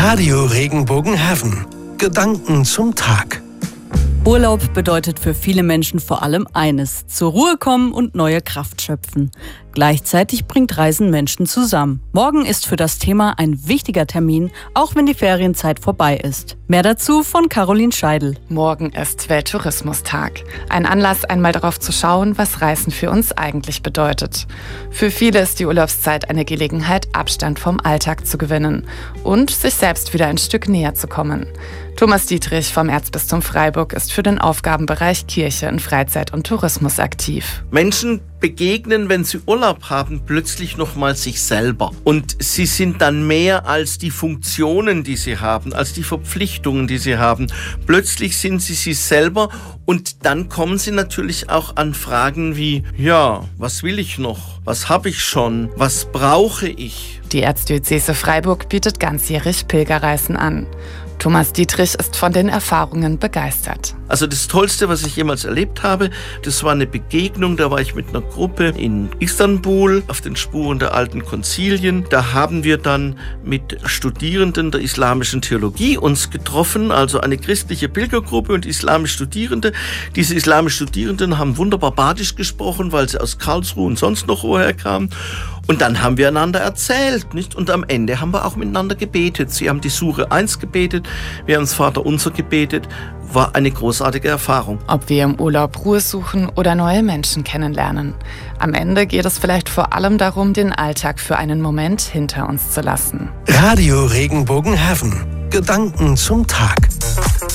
Radio Regenbogen-Heaven. Gedanken zum Tag. Urlaub bedeutet für viele Menschen vor allem eines: zur Ruhe kommen und neue Kraft schöpfen. Gleichzeitig bringt Reisen Menschen zusammen. Morgen ist für das Thema ein wichtiger Termin, auch wenn die Ferienzeit vorbei ist. Mehr dazu von Caroline Scheidel. Morgen ist Welttourismustag. Ein Anlass, einmal darauf zu schauen, was Reisen für uns eigentlich bedeutet. Für viele ist die Urlaubszeit eine Gelegenheit, Abstand vom Alltag zu gewinnen und sich selbst wieder ein Stück näher zu kommen. Thomas Dietrich vom Erzbistum Freiburg ist für den Aufgabenbereich Kirche in Freizeit und Tourismus aktiv. Menschen begegnen, wenn sie Urlaub haben, plötzlich nochmal sich selber. Und sie sind dann mehr als die Funktionen, die sie haben, als die Verpflichtungen, die sie haben. Plötzlich sind sie sich selber und dann kommen sie natürlich auch an Fragen wie, ja, was will ich noch? Was habe ich schon? Was brauche ich? Die Erzdiözese Freiburg bietet ganzjährig Pilgerreisen an. Thomas Dietrich ist von den Erfahrungen begeistert. Also das Tollste, was ich jemals erlebt habe, das war eine Begegnung, da war ich mit einer Gruppe in Istanbul auf den Spuren der alten Konzilien. Da haben wir dann mit Studierenden der islamischen Theologie uns getroffen, also eine christliche Pilgergruppe und islamische Studierende. Diese islamischen Studierenden haben wunderbar badisch gesprochen, weil sie aus Karlsruhe und sonst noch woher kamen. Und dann haben wir einander erzählt, nicht? Und am Ende haben wir auch miteinander gebetet. Sie haben die Sure 1 gebetet, wir haben das Vaterunser gebetet. War eine großartige Erfahrung. Ob wir im Urlaub Ruhe suchen oder neue Menschen kennenlernen. Am Ende geht es vielleicht vor allem darum, den Alltag für einen Moment hinter uns zu lassen. Radio Regenbogen-Heaven. Gedanken zum Tag.